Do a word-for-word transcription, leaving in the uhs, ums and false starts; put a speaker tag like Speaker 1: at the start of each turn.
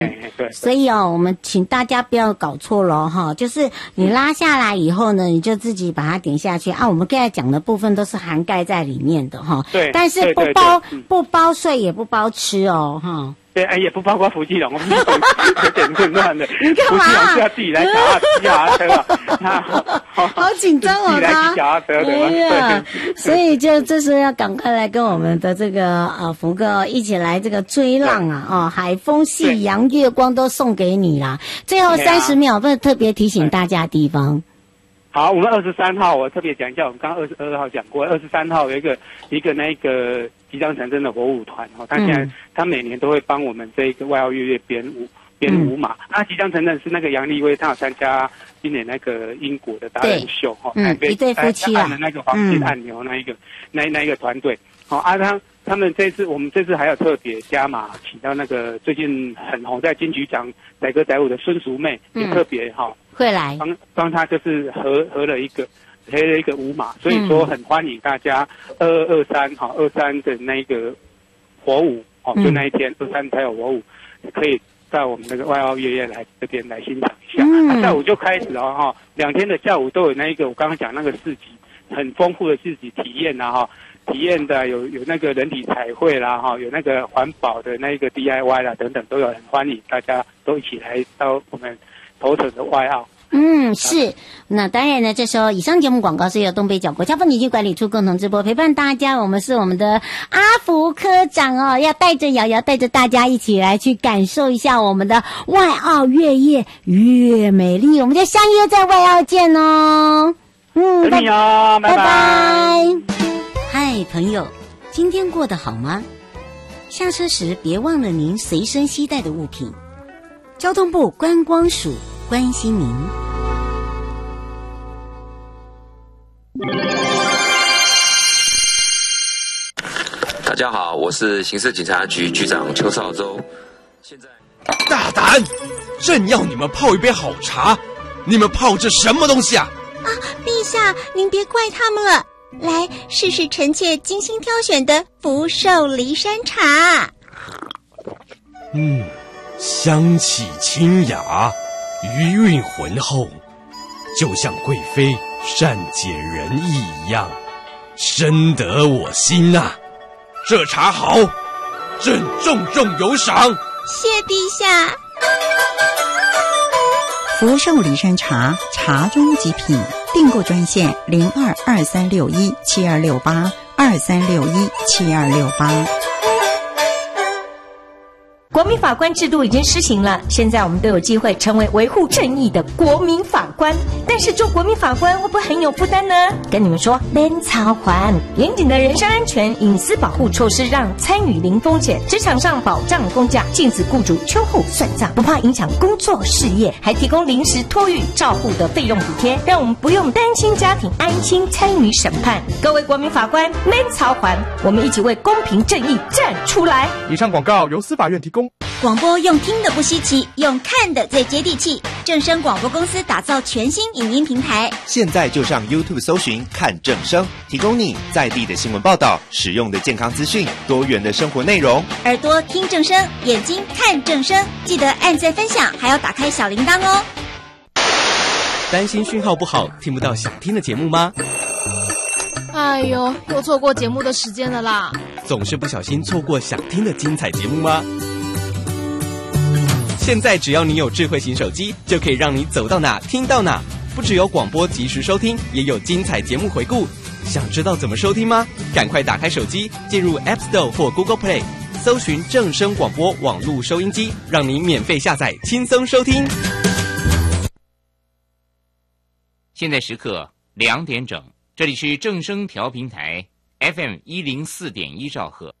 Speaker 1: 对，
Speaker 2: 所以哦，我们请大家不要搞错了哈，就是你拉下来以后呢，你就自己把它点下去啊。我们刚才讲的部分都是涵盖在里面的哈，
Speaker 1: 对，
Speaker 2: 但是不包不包睡也不包吃哦哈。
Speaker 1: 对，哎，也不包括福基龙，我们有点混乱的。
Speaker 2: 你干嘛？
Speaker 1: 福基龙是要自己来脚踏车啊，
Speaker 2: 好紧张哦，
Speaker 1: 自己来骑脚踏车对吗？
Speaker 2: 呀，所以就这时候要赶快来跟我们的这个呃福哥一起来这个追浪啊，哦，海风、夕阳、月光都送给你啦。最后三十秒，不是特别提醒大家的地方。
Speaker 1: 好，我们二十三号我特别讲一下，我们刚刚二十二号讲过，二十三号有一个一个那个即将成真的火舞团哦，他现在、嗯、他每年都会帮我们这一个外澳月月编舞编舞马，那、嗯、即将成真是那个杨丽薇，她有参加今年那个英国的达人秀哈，
Speaker 2: 嗯，一对夫妻啊，
Speaker 1: 按的那个黄金按钮那一个、嗯、那那一个团队，好、哦、啊他。他们这次，我们这次还有特别加码，请到那个最近很红在金曲奖载歌载舞的孙淑妹，也特别哈、嗯、
Speaker 2: 会来
Speaker 1: 帮帮他就是合合了一个合了一个舞马，所以说很欢迎大家二二二三哈二三的那个火舞哦，就那一天二三才有火舞，可以在我们那个外澳月夜来这边来欣赏一下。嗯啊、下午就开始了哈，两天的下午都有那一个我刚刚讲那个市集，很丰富的市集体验啊哈。体验的有有那个人体彩绘啦哈，有那个环保的那个 D I Y 啦等等都有，很欢迎大家都一起来到我们头城的外澳。
Speaker 2: 嗯，是。那当然呢，这时候以上节目广告是由东北角国家风景区管理处共同直播，陪伴大家。我们是我们的阿福科长哦，要带着瑶瑶，带着大家一起来去感受一下我们的外澳月夜越美丽。我们就相约在外澳见哦。嗯，
Speaker 1: 拜拜，拜拜。
Speaker 2: 嗨，朋友，今天过得好吗？下车时别忘了您随身携带的物品。交通部观光署关心您。
Speaker 3: 大家好，我是刑事警察局局长邱少洲。现在
Speaker 4: 大胆，朕要你们泡一杯好茶，你们泡这什么东西啊？
Speaker 5: 啊，陛下，您别怪他们了。来试试臣妾精心挑选的福寿梨山茶。
Speaker 4: 嗯，香气清雅，余韵浑厚，就像贵妃善解人意一样，深得我心啊！这茶好，朕重重有赏。
Speaker 5: 谢陛下。
Speaker 6: 福寿梨山茶，茶中极品。订购专线零二二三六一七二六八二三六一七二六八。
Speaker 7: 国民法官制度已经施行了，现在我们都有机会成为维护正义的国民法官。但是做国民法官会不会很有负担呢？跟你们说，免操还严谨的人身安全、隐私保护措施，让参与零风险，职场上保障公假，禁止雇主秋后算账，不怕影响工作事业，还提供临时托育照护的费用补贴，让我们不用担心家庭，安心参与审判。各位国民法官，免操还，我们一起为公平正义站出来。
Speaker 8: 以上广告由司法院提供。
Speaker 5: 广播用听的不稀奇，用看的最接地气。正声广播公司打造全新影音平台，
Speaker 9: 现在就上 YouTube 搜寻看正声，提供你在地的新闻报道、实用的健康资讯、多元的生活内容。
Speaker 5: 耳朵听正声，眼睛看正声，记得按赞分享，还要打开小铃铛哦。
Speaker 10: 担心讯号不好，听不到想听的节目吗？
Speaker 11: 哎呦，又错过节目的时间了啦！
Speaker 10: 总是不小心错过想听的精彩节目吗？现在只要你有智慧型手机，就可以让你走到哪听到哪。不只有广播及时收听，也有精彩节目回顾。想知道怎么收听吗？赶快打开手机，进入 App Store 或 Google Play， 搜寻正声广播网络收音机，让你免费下载，轻松收听。
Speaker 12: 现在时刻两点整，这里是正声调频台 F M 一零四点一兆赫。